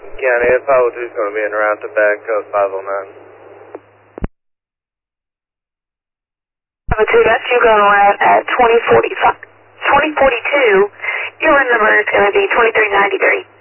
County, Apollo 2 is going to be en route to back code 509. Apollo 2, that's you going around at 2042. Your room number is going to be 2393.